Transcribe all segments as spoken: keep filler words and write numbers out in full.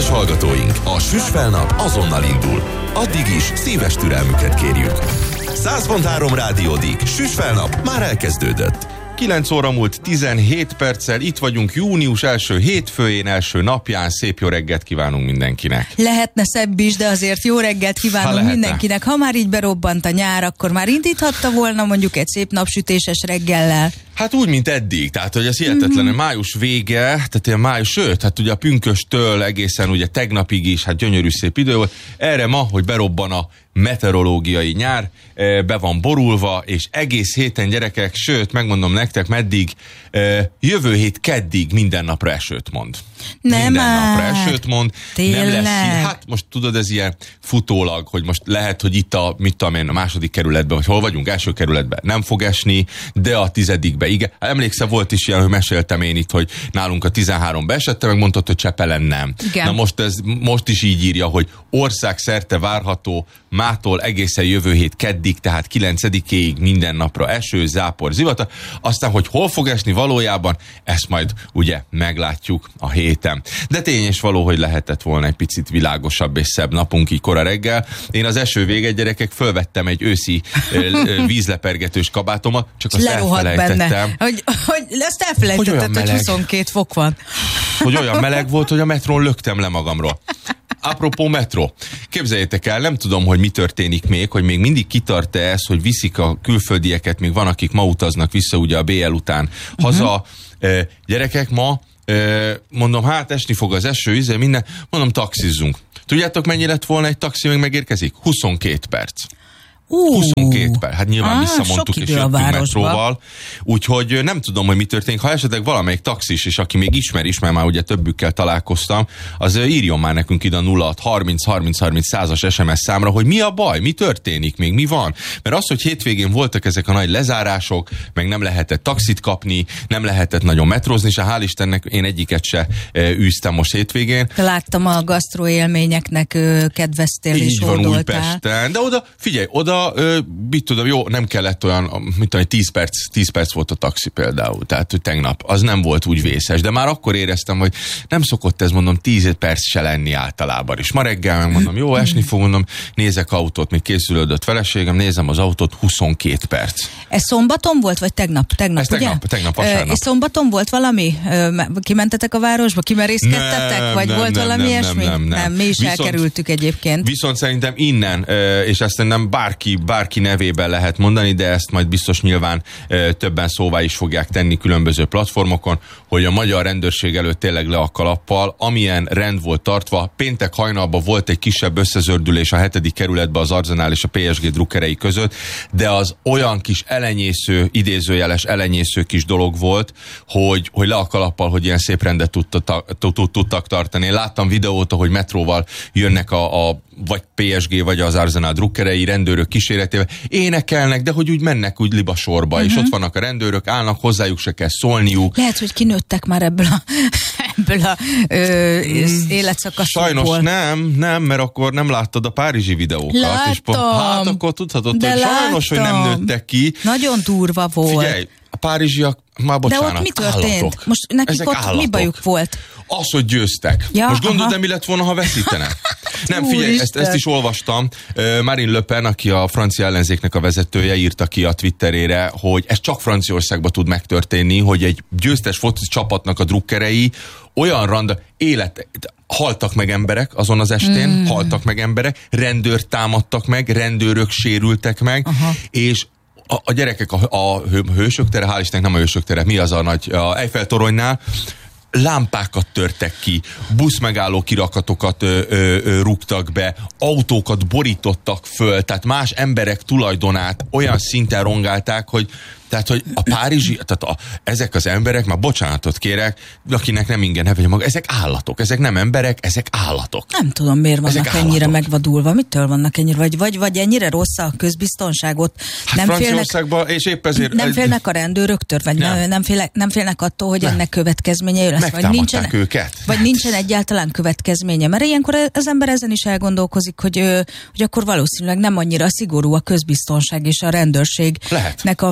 hallgatóink, a Süsfelnap azonnal indul. Addig is szíves türelmüket kérjük. száz pont három Rádiódik. Süsfelnap már elkezdődött. kilenc óra múlt tizenhét perccel, itt vagyunk június első hétfőjén, első napján. Szép jó reggelt kívánunk mindenkinek. Lehetne szebb is, de azért jó reggelt kívánunk ha mindenkinek. Ha már így berobbant a nyár, akkor már indíthatta volna mondjuk egy szép napsütéses reggellel. Hát úgy, mint eddig, tehát hogy ez hihetetlen, mm-hmm. május vége, tehát ilyen május, sőt, hát ugye a pünköstől egészen ugye tegnapig is, hát gyönyörű szép idő volt. Erre ma, hogy berobban a meteorológiai nyár, be van borulva, és egész héten gyerekek, sőt, megmondom nektek, meddig, jövő hét keddig minden napra esőt mond. Nem minden már. napra esőt mond. Tényleg? Nem lesz, hát most tudod, ez ilyen futólag, hogy most lehet, hogy itt a, mit tudom én, a második kerületben, vagy hol vagyunk, első kerületben nem fog esni, de a tizedikben igen. Emlékszel, volt is ilyen, hogy meséltem én itt, hogy nálunk a tizenháromba esette, meg mondtad, hogy Csepelen nem. Igen. Na most ez most is így írja, hogy országszerte várható mától egészen jövő hét keddig, tehát kilencedikéig minden napra eső, zápor, zivata. Aztán, hogy hol fog esni valójában, ezt majd ugye meglátjuk a héten. De tény és való, hogy lehetett volna egy picit világosabb és szebb napunk így kora reggel. Én az eső vége, gyerekek, fölvettem egy őszi vízlepergetős kabátomat, csak azt elfelejtettem. Hogy, hogy ezt elfelejtetted, hogy, hogy huszonkét fok van. Hogy olyan meleg volt, hogy a metrón löktem le magamról. Apropó metro. Képzeljétek el, nem tudom, hogy mi történik még, hogy még mindig kitart-e ez, hogy viszik a külföldieket, még van, akik ma utaznak vissza ugye a bé el után haza. Uh-huh. E, gyerekek, ma e, mondom, hát esni fog az eső, íze, minden, mondom, taxizzunk. Tudjátok, mennyi lett volna egy taxi, meg megérkezik? huszonkét perc. Uh, huszonkét perc. Hát nyilván á, visszamondtuk és jöttünk metróval. Úgyhogy nem tudom, hogy mi történik. Ha esetleg valamelyik taxis, és aki még ismer is, mert már ugye többükkel találkoztam, az írjon már nekünk ide a nulla hat harminc harminc harminc százas es em es számra, hogy mi a baj, mi történik még, mi van. Mert az, hogy hétvégén voltak ezek a nagy lezárások, meg nem lehetett taxit kapni, nem lehetett nagyon metrózni, és hál' Istennek én egyiket se e, űztem most hétvégén. Láttam, a gasztró élményeknek kedveztél és így van Újpesten. De oda, figyelj, oda Ö, mit tudom, jó, nem kellett olyan, mit tudom, tíz perc, tíz perc volt a taxi például, tehát hogy tegnap, az nem volt úgy vészes, de már akkor éreztem, hogy nem szokott ez, mondom, tíz perc se lenni általában, és ma reggel megmondom, jó, esni fog, mondom, nézek autót, még készülődött feleségem, nézem az autót, huszonkét perc. Ez szombaton volt, vagy tegnap? Tegnap, ez ugye? tegnap, tegnap vasárnap. És szombaton volt valami? Kimentetek a városba, kimerészkedtetek, nem, vagy nem, volt nem, valami nem, ilyesmi? Nem, nem, nem. nem, mi is viszont, elkerültük egyébként. Viszont szerintem innen, és ezt nem bárki bárki nevében lehet mondani, de ezt majd biztos nyilván e, többen szóvá is fogják tenni különböző platformokon, hogy a magyar rendőrség előtt tényleg le a kalappal, amilyen rend volt tartva. Péntek hajnalban volt egy kisebb összezördülés a hetedik kerületben az Arzenál és a pé es gé drukkerei között, de az olyan kis elenyésző, idézőjeles elenyésző kis dolog volt, hogy, hogy le a kalappal, hogy ilyen szép rendet tudtak, tudtak tartani. Én láttam videót, hogy metróval jönnek a, a vagy pé es gé, vagy az Arzenál drukkerei rendőrök kíséretével, énekelnek, de hogy úgy mennek úgy libasorba, uh-huh. és ott vannak a rendőrök, állnak, hozzájuk se kell szólniuk. Lehet, hogy kinőttek már ebből a, ebből a ö, életszakaszokból. Sajnos nem, nem, mert akkor nem láttad a párizsi videókat. Láttam. És pont, hát akkor tudhatod, de hogy láttam. sajnos, hogy nem nőttek ki. Nagyon durva volt. Figyelj, a párizsiak, már bocsánat, de ott mi történt? állatok. Most nekik ezek ott állatok. Mi bajuk volt? Az, hogy győztek. Ja, most gondold, aha. mi lett volna, ha veszítenek? Nem, figyelj, ezt, ezt is olvastam. Uh, Marine Le Pen, aki a francia ellenzéknek a vezetője, írta ki a Twitterére, hogy ez csak Franciaországban tud megtörténni, hogy egy győztes foci csapatnak a drukkerei olyan randa élet... haltak meg emberek azon az estén, mm. haltak meg emberek, rendőrt támadtak meg, rendőrök sérültek meg, aha. és a, a gyerekek a, a hősök tere, hál' Istennek nem a hősök tere, mi az a nagy, a Eiffel toronynál, lámpákat törtek ki, buszmegálló kirakatokat ö, ö, ö, rúgtak be, autókat borítottak föl, tehát más emberek tulajdonát olyan szinten rongálták, hogy tehát, hogy a párizsi, tehát a, ezek az emberek, már bocsánatot kérek, akinek nem ingyen nevelje maga, ezek állatok, ezek nem emberek, ezek állatok. Nem tudom, miért vannak ezek ennyire állatok. Megvadulva, mitől vannak ennyire, vagy, vagy, vagy ennyire rossz a közbiztonságot. Hát nem Franciaországban, és épp ezért... Nem félnek a rendőröktől, vagy nem, nem, félnek, nem félnek attól, hogy nem. ennek következménye lesz, vagy nincsen, őket. vagy nincsen egyáltalán következménye, mert ilyenkor az ember ezen is elgondolkozik, hogy, hogy akkor valószínűleg nem annyira szigorú a közbiztonság és a rendőrségnek a fel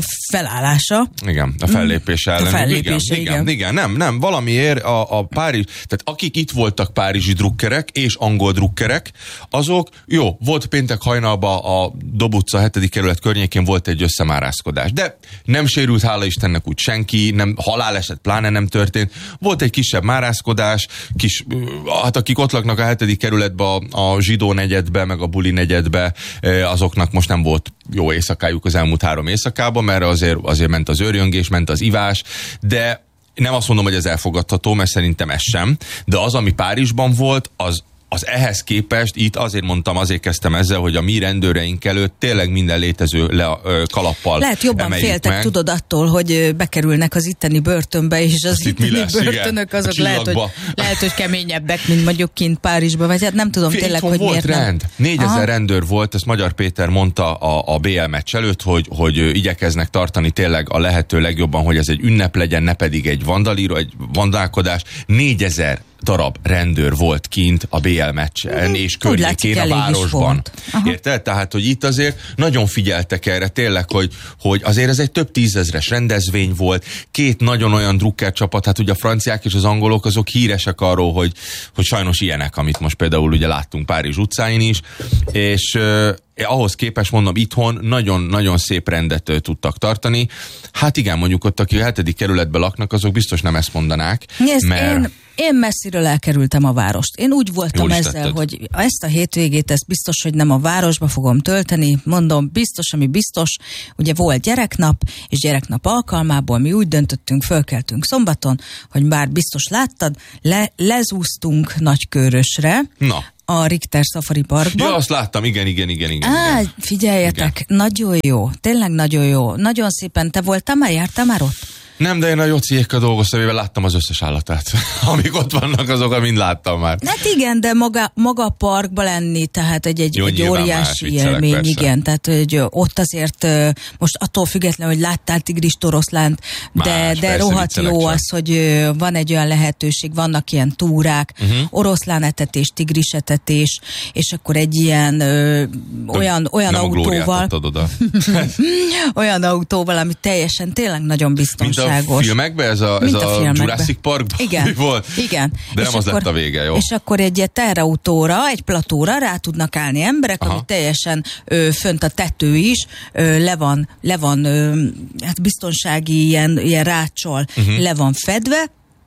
felállása. Igen, a fellépés ellen. A fellépése, igen, igen. igen. Igen, nem, nem, valamiért a, a Párizs, tehát akik itt voltak párizsi drukkerek és angol drukkerek, azok, jó, volt péntek hajnalban a Dob utca hetedik kerület környékén volt egy összemárázkodás, de nem sérült, hála Istennek úgy senki, nem, haláleset pláne nem történt. Volt egy kisebb márázkodás, kis, hát akik ott laknak a hetedik kerületben, a, a zsidó negyedbe, meg a buli negyedbe, azoknak most nem volt jó éjszakájuk az elmúlt három éjszakában, mert azért, azért ment az őrjöngés, ment az ivás, de nem azt mondom, hogy ez elfogadható, mert szerintem ez sem, de az, ami Párizsban volt, az az ehhez képest, itt azért mondtam, azért kezdtem ezzel, hogy a mi rendőreink előtt tényleg minden létező le, ö, kalappal lehet jobban féltek, meg. Tudod, attól, hogy bekerülnek az itteni börtönbe, és az Azt itteni lesz, börtönök igen, azok lehet hogy, lehet, hogy keményebbek, mint mondjuk kint Párizsba, vagy hát nem tudom Fél, tényleg, hogy volt miért rend. nem. négyezer rendőr volt, ezt Magyar Péter mondta a, a bé el meccs előtt, hogy, hogy igyekeznek tartani tényleg a lehető legjobban, hogy ez egy ünnep legyen, ne pedig egy vandalíró, egy vandálkodás. négyezer darab rendőr volt kint a bé el meccsen, és környékén a városban. Érted? Tehát, hogy itt azért nagyon figyeltek erre tényleg, hogy, hogy azért ez egy több tízezres rendezvény volt, két nagyon olyan drukker csapat, hát ugye a franciák és az angolok azok híresek arról, hogy, hogy sajnos ilyenek, amit most például ugye láttunk Párizs utcáin is, és eh, ahhoz képest mondom, itthon nagyon-nagyon szép rendet tudtak tartani. Hát igen, mondjuk ott, akik a hetedik kerületben laknak, azok biztos nem ezt mondanák. Nézd, mert... én, én messziről elkerültem a várost. Én úgy voltam ezzel, tetted. hogy ezt a hétvégét, ezt biztos, hogy nem a városba fogom tölteni. Mondom, biztos, ami biztos. Ugye volt gyereknap, és gyereknap alkalmából mi úgy döntöttünk, fölkeltünk szombaton, hogy bár biztos láttad, le, lezúztunk Nagykőrösre. Na. A Richter Safari Parkban. Ja, azt láttam, igen, igen, igen. igen Á, figyeljetek, igen. Nagyon jó, tényleg nagyon jó. Nagyon szépen, te voltál már, jártál már ott? Nem, de én a Jociékkal dolgoztam, mivel láttam az összes állatát. Amik ott vannak, azok, mind láttam már. Hát igen, de maga, maga a parkba lenni, tehát egy, egy, jó, egy óriási élmény, persze. Igen. Tehát hogy ott azért most attól függetlenül, hogy láttál tigrist, oroszlánt, de, más, de rohadt jó sem. Az, hogy van egy olyan lehetőség, vannak ilyen túrák, uh-huh. oroszlánetetés, tigrisetetés, és akkor egy ilyen ö, olyan, olyan nem autóval, olyan autóval, ami teljesen tényleg nagyon biztonságos. A filmekben ez a, ez a, a Jurassic Parkban igen, volt? Igen. De nem és az akkor, lett a vége, jó? És akkor egy terautóra, egy platóra rá tudnak állni emberek, Aha. ami teljesen ö, fönt a tető is, ö, le van, le van ö, hát biztonsági ilyen, ilyen ráccsal uh-huh. le van fedve,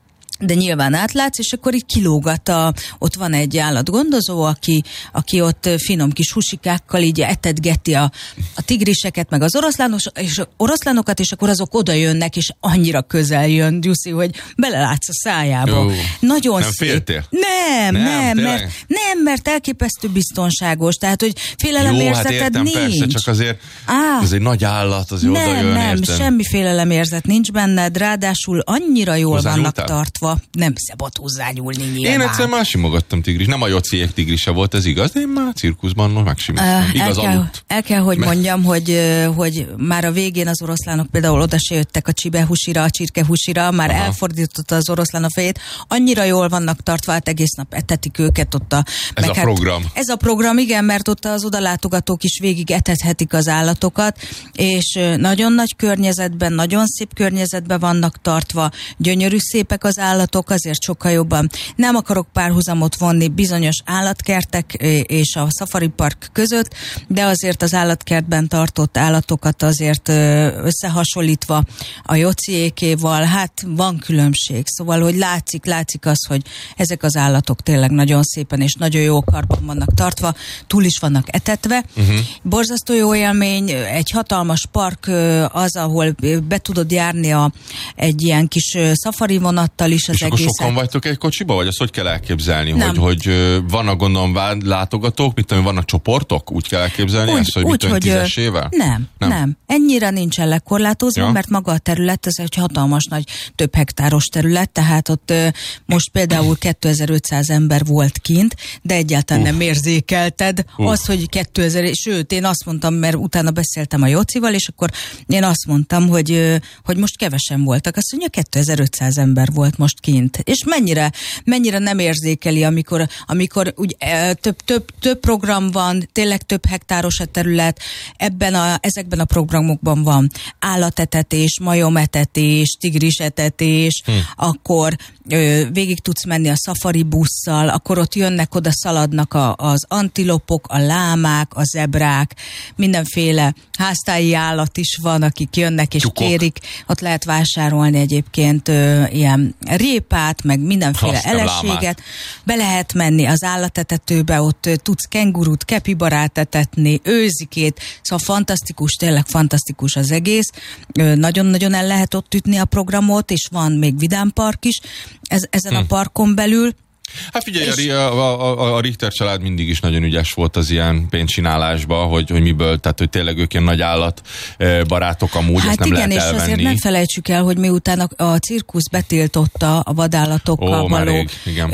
de nyilván átlátsz, és akkor így kilógat a, ott van egy állatgondozó, aki, aki ott finom kis husikákkal így etetgeti a, a tigriseket, meg az oroszlános, és oroszlánokat, és akkor azok oda jönnek, és annyira közel jön, Gyuszi, hogy belelátsz a szájába. Jó. Nagyon nem szép. Féltél? Nem, nem, nem mert, nem, mert elképesztő biztonságos, tehát, hogy félelemérzeted hát értem, nincs. Persze, csak azért Á, ez egy nagy állat, azért nem, oda jön, nem, értem. semmi félelemérzet nincs benned, ráadásul annyira jól Hozzá vannak nyúltál? tartva. Nem szabad hozzányúlni nyilván. Én egyszer már simogattam tigris. Nem a Jociék tigrise volt, ez igaz, de én már cirkuszban megsimoltam. Uh, igaz, el, kell, el kell, hogy Mert... mondjam, hogy, hogy már a végén az oroszlánok például oda se jöttek a csibehusira, a csirkehusira, már Aha. elfordította az oroszlán a fejét. Annyira jól vannak tartva, hát egész nap etetik őket ott a... Ez a program. Hát, ez a program, igen, mert ott az odalátogatók is végig etethetik az állatokat, és nagyon nagy környezetben, nagyon szép környezetben vannak tartva, gyönyörű szépek az állatok, azért sokkal jobban. Nem akarok párhuzamot vonni bizonyos állatkertek és a Safari Park között, de azért az állatkertben tartott állatokat azért összehasonlítva a Jociékéval, hát van különbség. Szóval, hogy látszik, látszik az, hogy ezek az állatok tényleg nagyon szépen és nagyon jó karban vannak tartva, túl is vannak etetve. Uh-huh. Borzasztó jó élmény, egy hatalmas park az, ahol be tudod járni a, egy ilyen kis szafari vonattal is az és egészet. Sokan vagytok egy kocsiba, vagy azt hogy kell elképzelni? Hogy, hogy vannak gondolom látogatók, mit tudom, vannak csoportok? Úgy kell elképzelni úgy, ezt, hogy úgy, mit tudom, hogy tízesével? Nem, nem, nem. Ennyire nincsen lekorlátozva, ja. mert maga a terület, ez egy hatalmas nagy, több hektáros terület, tehát ott most például kétezer-ötszáz ember volt kint, de egyáltalán uh. nem érzékelted uh. az, hogy kétezer, sőt, én azt mondtam, mert utána beszéltem a Jocival, és akkor én azt mondtam, hogy, hogy most kevesen voltak. Azt mondja, kétezer-ötszáz ember volt most most kint. És mennyire, mennyire nem érzékeli, amikor, amikor úgy, több, több, több program van, tényleg több hektáros a terület, ebben a, ezekben a programokban van állatetetés, majometetés, tigrisetetés, hm. akkor ö, végig tudsz menni a szafari busszal, akkor ott jönnek, oda szaladnak a, az antilopok, a lámák, a zebrák, mindenféle háztáji állat is van, akik jönnek és Csukok. kérik, ott lehet vásárolni egyébként ö, ilyen répát, meg mindenféle Azt eleséget, be lehet menni az állatetetőbe, ott ö, tudsz kengurút, kepibarát etetni, őzikét, szóval fantasztikus, tényleg fantasztikus az egész, ö, nagyon-nagyon el lehet ott ütni a programot, és van még vidámpark is ez, ezen hm. a parkon belül. Hát figyelj, és... a, a, a Richter család mindig is nagyon ügyes volt az ilyen pénzcsinálásba, hogy, hogy miből, tehát hogy tényleg ők ilyen nagy állat barátok amúgy, hát ezt nem igen, lehet elvenni. Hát igen, és azért nem felejtsük el, hogy miután a, a cirkusz betiltotta a vadállatokkal Ó, való rég,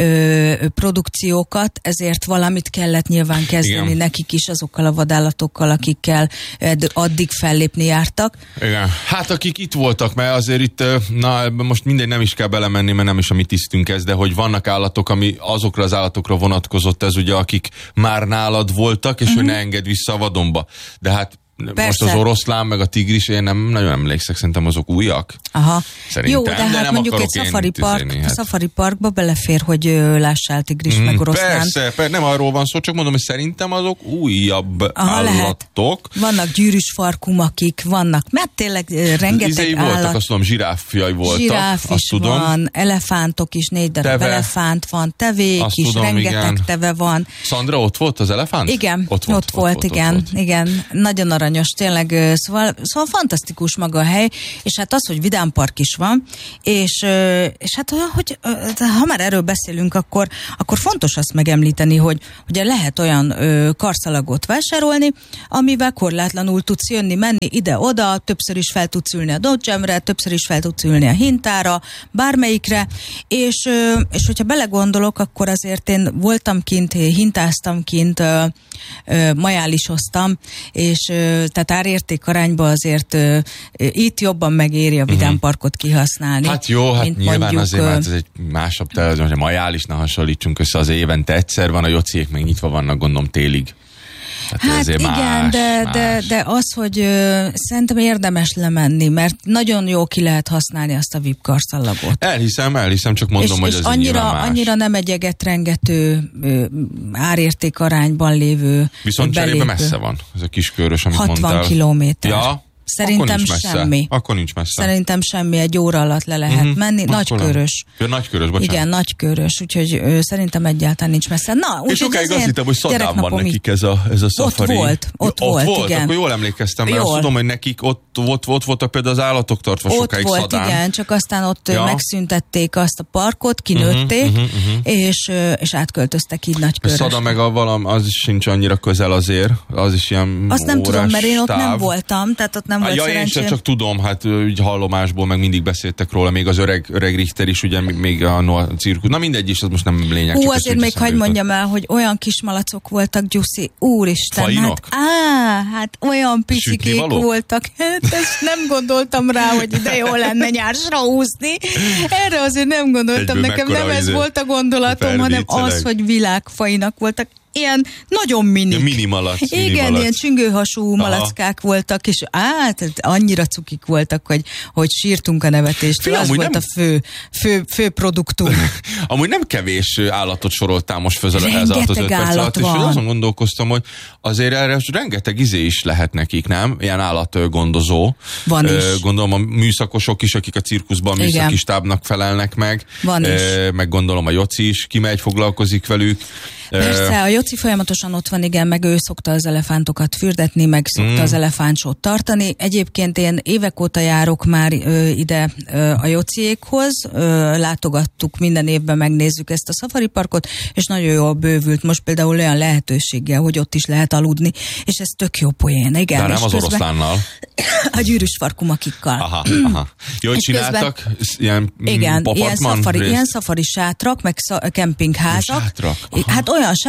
ö, produkciókat, ezért valamit kellett nyilván kezdeni igen. nekik is azokkal a vadállatokkal, akikkel addig fellépni jártak. Igen, hát akik itt voltak, mert azért itt, na most mindegy, nem is kell belemenni, mert nem is a mi tisztünk ez, de hogy vannak állatok, ami azokra az állatokra vonatkozott, ez ugye, akik már nálad voltak, és uh-huh. hogy ne engedd vissza a vadonba. De hát Persze. most az oroszlán, meg a tigris, én nem nagyon emlékszek, szerintem azok újak. Aha. Szerintem. Jó, de, de hát nem mondjuk egy szafari, park, hát. szafari parkba belefér, hogy ö, lássál tigris, mm, meg oroszlán. Persze, persze, nem arról van szó, csak mondom, hogy szerintem azok újabb Aha, állatok. Lehet. Vannak gyűrűs farkumakik, vannak, mert tényleg rengeteg Izei állat. voltak, azt tudom, zsiráfjai voltak. Zsiráf azt is tudom. van, elefántok is, négy darab teve. elefánt van, tevék azt is, tudom, rengeteg igen. teve van. Szandra, ott volt az elefánt? Igen, ott volt, ott volt, ott volt igen, ott volt. igen. Nagyon aranyos, tényleg. Szóval, szóval fantasztikus maga a hely, és hát az, hogy vidámpark is van, és, és hát hogy, ha már erről beszélünk, akkor, akkor fontos azt megemlíteni, hogy ugye lehet olyan ö, karszalagot vásárolni, amivel korlátlanul tudsz jönni, menni ide-oda, többször is fel tudsz ülni a Dodge-emre, többször is fel tudsz ülni a hintára, bármelyikre, és, ö, és hogyha belegondolok, akkor azért én voltam kint, hintáztam kint, ö, ö, majálisoztam, és ö, tehát árérték arányba azért uh, itt jobban megéri a vidámparkot kihasználni. Hát jó, hát nyilván mondjuk, azért már ez egy másabb tel, hogy a majálisna hasonlítsunk össze, az évente egyszer van, a jociék meg nyitva vannak, gondolom télig. Hát, hát igen, más, de, más. De, de az, hogy uh, szerintem érdemes lemenni, mert nagyon jó ki lehet használni azt a vé i pé karszallagot. Elhiszem, elhiszem, csak mondom, és, hogy és ez annyira, más. annyira nem egy egetrengető uh, árérték arányban lévő Viszont cserébe messze van, ez a kiskörös, amit hatvan mondtál. kilométer. Ja? Szerintem semmi. Akkor nincs messze. Szerintem semmi, egy óra alatt le lehet uh-huh. menni. Nagykörös. Ja, nagykörös, bocsánat. Igen, nagykörös, úgyhogy ö, szerintem egyáltalán nincs messze. Na, és sokáig azt hittem, hogy Szadán van nekik ez a, ez a szafari. Ott volt, ott, ott volt, volt, igen. Akkor jól emlékeztem, mert jól. Azt tudom, hogy nekik ott, ott, ott voltak például az állatok tartva ott sokáig volt, Szadán. Igen, csak aztán ott ja. megszüntették azt a parkot, kinőtték, uh-huh, uh-huh, uh-huh. És, és átköltöztek így Nagykörös. Szada meg a valam, az is sincs annyira közel azért, az is ilyen azt nem tudom, mert én ott nem voltam, tehát ott nem volt szerencsém. Csak tudom, hát úgy hallomásból meg mindig beszéltek róla, még az öreg, öreg Richter is, ugye még a, a cirkusz. Na mindegy is, az most nem lényeg. Hú, azért még hagyd mondjam el, hogy olyan kis malacok voltak, Gyuszi, úristen. Fajinok? Hát, á, hát olyan picikék voltak. Hát ezt nem gondoltam rá, hogy de jó lenne nyársra úszni. Erre azért nem gondoltam. Egyből nekem nem ez volt a gondolatom, hanem az, hogy világfajinak voltak. Ilyen nagyon mini. Mini malac. Igen, mini malac. Ilyen csüngőhasú malackák Aha. voltak, és át, annyira cukik voltak, hogy, hogy sírtunk a nevetéstől. Az volt nem... a fő, fő, fő produktum. Amúgy nem kevés állatot soroltál most föl ehhez az öt perc alatt, és azon gondolkoztam, hogy azért erre rengeteg izé is lehet nekik, nem? Ilyen állatgondozó. Van is. Gondolom a műszakosok is, akik a cirkuszban műszaki stábnak felelnek meg. Van is. Meg gondolom a Joci is kimegy, foglalkozik velük. Persze, a Joci folyamatosan ott van, igen, meg ő szokta az elefántokat fürdetni, meg szokta mm. az elefántsót tartani. Egyébként én évek óta járok már ö, ide ö, a Jociékhoz, ö, látogattuk minden évben, megnézzük ezt a szafari parkot, és nagyon jól bővült. Most például olyan lehetőséggel, hogy ott is lehet aludni, és ez tök jó poén, igen. De nem az oroszlánnal. A gyűrűs farkumakikkal. Aha, aha. Jó, hogy csináltak? Közben, ilyen igen, ilyen szafari, ilyen szafari sátrak, meg sza, kempingházak. Sátrak? Hát olyan sátor, ami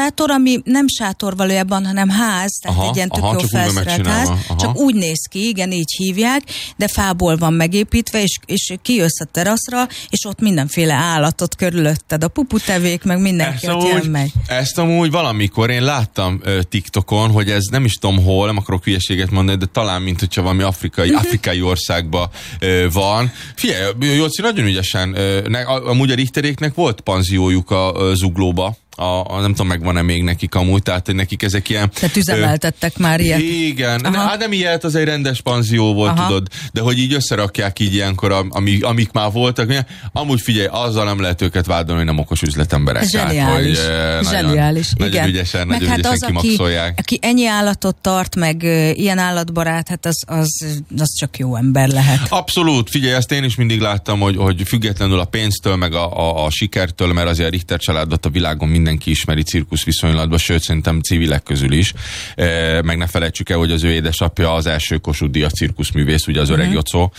ami nem sátor valójában, hanem ház, tehát aha, egy ilyen tök aha, jó csak felszerelt ház, aha. csak úgy néz ki, igen, így hívják, de fából van megépítve, és, és kijössz a teraszra, és ott mindenféle állatot körülötted, a puputevék, meg mindenki ott jön meg. Ezt amúgy valamikor én láttam uh, TikTokon, hogy ez nem is tudom hol, nem akarok hülyeséget mondani, de talán, mint hogyha valami afrikai, afrikai országban uh, van. Figyelj, Jóci, nagyon ügyesen, uh, ne, amúgy a Richteréknek volt panziójuk a uh, Zuglóba. A, a, nem tudom, megvan-e még nekik amúgy, tehát nekik ezek ilyen... Tehát üzemeltettek ö, már ilyet. Igen, de, hát nem ilyet, az egy rendes panzió volt, aha, tudod, de hogy így összerakják így ilyenkor, ami, amik már voltak. Milyen, amúgy figyelj, azzal nem lehet őket vádolni, hogy nem okos üzletemberek. Zseniális. Hát, hogy, Zseniális. Nagyon, igen. nagyon ügyesen, meg nagyon hát ügyesen az, kimaxolják. Aki, aki ennyi állatot tart, meg uh, ilyen állatbarát, hát az, az, az csak jó ember lehet. Abszolút, figyelj, ezt én is mindig láttam, hogy, hogy függetlenül a pénztől, meg a, a, a sikertől, mert azért a Richter családot a világon mindenki ismeri viszonylatban, sőt szerintem civilek közül is. E, meg ne felejtsük el, hogy az ő édesapja az első Kossuth Díjas cirkuszművész, ugye az öreg uh-huh. Jocó,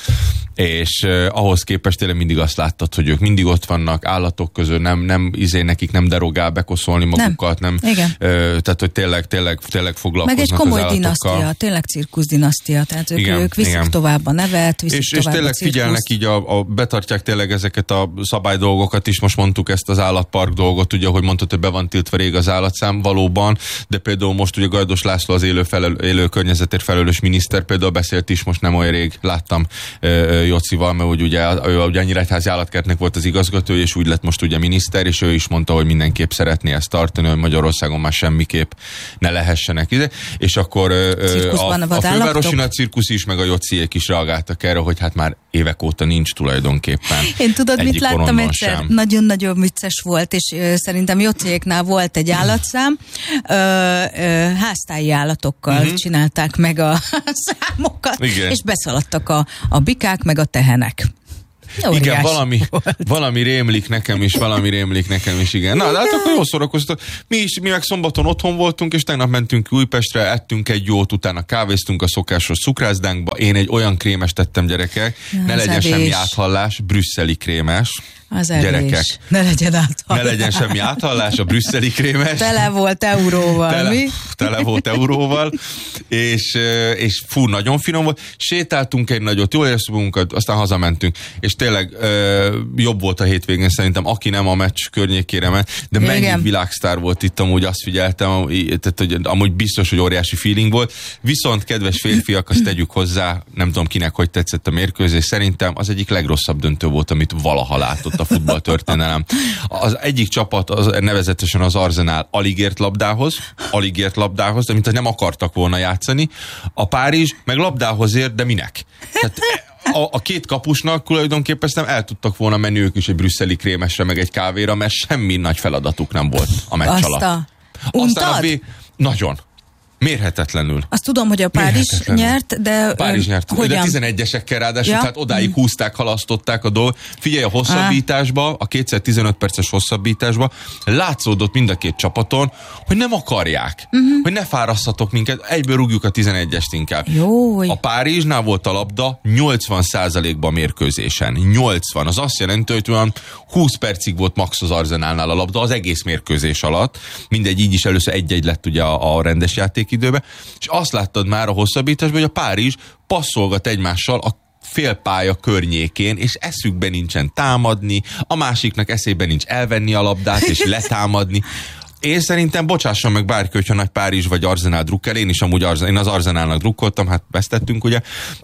és eh, ahhoz képest tényleg mindig azt láttad, hogy ők mindig ott vannak, állatok közül, nem, nem izé nekik nem derogál bekoszolni magukat, nem. nem eh, tehát, hogy tényleg, tényleg, tényleg foglalkoznak az állatokkal. Meg egy komoly dinasztia, tényleg cirkuszdinasztia, tehát ők, igen, ők viszik igen. tovább a nevet, viszik és, tovább és tényleg a cirkuszt. figyelnek így, a, a, betartják tényleg ezeket a szabálydolgokat is, most mondtuk ezt az állatpark dolgot, ugye, ahogy mondtad, hogy be van tiltva rég az állatszám, valóban, de például most ugye Gajdos László, az élő, felel, élő környezetért felelős miniszter, például beszélt is, most nem olyan rég láttam uh, Jocival, mert úgy, ugye ő ugye a Nyíregyházi állatkertnek volt az igazgató, és úgy lett most ugye miniszter, és ő is mondta, hogy mindenképp szeretné ezt tartani, hogy Magyarországon már semmiképp ne lehessenek ide, és akkor uh, a, a, a fővárosi nagy cirkusz is, meg a Jociék is reagáltak erre, hogy hát már évek óta nincs tulajdonképpen. Én tudod, mit láttam egyszer? Nagyon-nagyon vicces volt, és uh, szerintem Jociéknál volt egy állatszám, ö, ö, háztáji állatokkal uh-huh. csinálták meg a számokat, igen. és beszaladtak a, a bikák meg a tehenek. Óriás. Igen, valami, valami rémlik nekem is, valami rémlik nekem is, igen. Na, de hát akkor jól szórakoztak. Mi is, mi meg szombaton otthon voltunk, és tegnap mentünk Újpestre, ettünk egy jót, utána kávéztunk a szokásos cukrászdánkba. Én egy olyan krémes tettem, gyerekek, ja, ne legyen evés. Semmi áthallás, brüsszeli krémes. Az gyerekek. Ne legyen áthallás. Ne legyen semmi áthallás, a brüsszeli krémes. Tele volt euróval, tele, mi? Tele volt euróval, és, és fú, nagyon finom volt. Sétáltunk egy nagyot, jól éreztük magunkat, aztán hazamentünk, és tényleg ö, jobb volt a hétvégén szerintem, aki nem a meccs környékére ment, de mennyi igen. világsztár volt itt, amúgy azt figyeltem, tehát, hogy amúgy biztos, hogy óriási feeling volt. Viszont, kedves férfiak, azt tegyük hozzá, nem tudom kinek, hogy tetszett a mérkőzés, szerintem az egyik legrosszabb döntő volt, amit valaha látott a futballtörténelem. Az egyik csapat, az, nevezetesen az Arsenal alig ért labdához, alig ért labdához, de mint nem akartak volna játszani. A Párizs meg labdához ért, de minek? Tehát a, a két kapusnak tulajdonképpen nem el tudtak volna menni ők is egy brüsszeli krémesre, meg egy kávéra, mert semmi nagy feladatuk nem volt a meccs alatt. A... Aztán a B... Nagyon. Mérhetetlenül. Azt tudom, hogy a Párizs nyert, de... A Párizs nyert, hogyan? De tizenegyesekkel ráadásul, ja? tehát odáig húzták, halasztották a dolgot. Figyelj, a hosszabbításba, a kétszer tizenöt perces hosszabbításba látszódott mind a két csapaton, hogy nem akarják, uh-huh. hogy ne fárasztatok minket, egyből rúgjuk a tizenegyest inkább. Jó. A Párizsnál volt a labda nyolcvan százalékban mérkőzésen. nyolcvan. Az azt jelenti, hogy olyan húsz percig volt max az Arsenalnál a labda az egész mérkőzés alatt. Mindegy, így is először egy-egy lett ugye a, a rendes játékidőbe. És azt láttad már a hosszabbításban, hogy a Párizs passzolgat egymással a félpálya környékén, és eszükben nincsen támadni, a másiknak eszében nincs elvenni a labdát és letámadni. Én szerintem, bocsásson meg bárki, hogyha nagy Párizs vagy Arsenal drukkel, én is amúgy Arzen, én az Arsenalnak drukkoltam, hát vesztettünk ugye.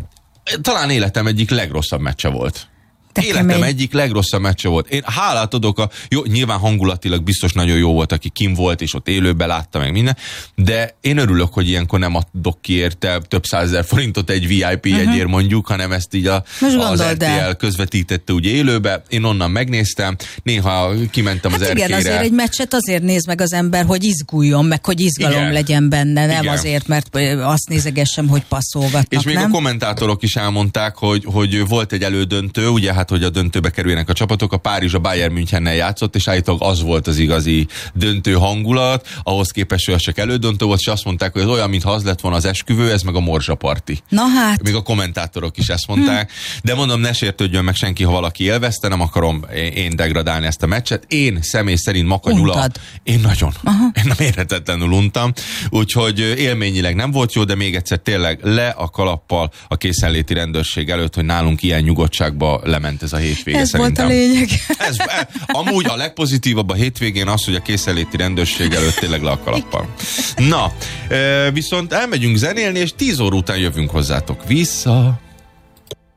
Talán életem egyik legrosszabb meccse volt. Te Életem kemény. Egyik legrosszabb meccse volt. Én hálát adok a... Jó, nyilván hangulatilag biztos nagyon jó volt, aki kim volt, és ott élőben látta meg minden, de én örülök, hogy ilyenkor nem adok ki érte több százezer forintot egy vé i pé uh-huh. jegyért mondjuk, hanem ezt így a, az er té el el. közvetítette ugye élőbe. Én onnan megnéztem, néha kimentem hát az erkére. Igen, azért egy meccset azért néz meg az ember, hogy izguljon, meg hogy izgalom igen. legyen benne, nem igen. azért, mert azt nézegessem, hogy passzolgatnak, és még nem? a kommentátorok is elmondták, hogy, hogy volt egy elődöntő, ugye hát hát hogy a döntőbe kerüljenek a csapatok. A Párizs a Bayern Münchennel játszott, és állítólag az volt az igazi döntő hangulat, ahhoz képest, hogy az csak elődöntő volt, és azt mondták, hogy ez olyan, mintha az lett volna az esküvő, ez meg a morzsaparti. Na hát. Még a kommentátorok is ezt mondták, hm. de mondom, ne sértődjön meg senki, ha valaki élvezte, nem akarom én degradálni ezt a meccset. Én személy szerint Maka Gyula, én nagyon, Aha. én nem érhetetlenül untam, úgyhogy élményileg nem volt jó, de még egyszer tényleg le a kalappal a készenléti rendőrség előtt, hogy nálunk ilyen nyugodtságba lement ez a hétvége. Ez szerintem. volt a lényeg. Ez, amúgy a legpozitívabb a hétvégén az, hogy a készenléti rendőrség előtt tényleg le a kalappal. Na, viszont elmegyünk zenélni, és tíz óra után jövünk hozzátok vissza.